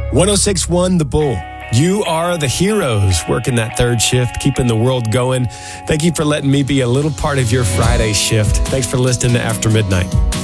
1061 The Bull. You are the heroes working that third shift, keeping the world going. Thank you for letting me be a little part of your Friday shift. Thanks for listening to After Midnight.